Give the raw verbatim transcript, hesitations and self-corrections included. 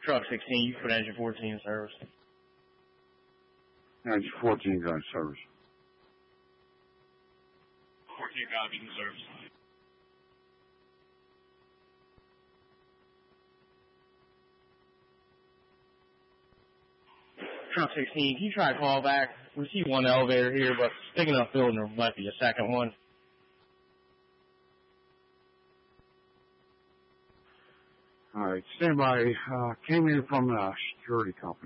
Truck sixteen, you put engine fourteen in service. Engine fourteen gun service. fourteen copies in service. Truck sixteen, can you try to call back? We see one elevator here, but it's big enough building, there might be a second one. All right, stand by. Uh, came in from a security company.